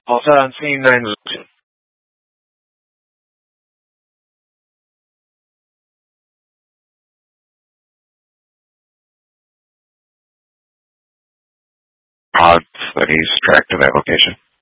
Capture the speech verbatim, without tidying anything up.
Also on scene nine. Odds that he's tracked to that location.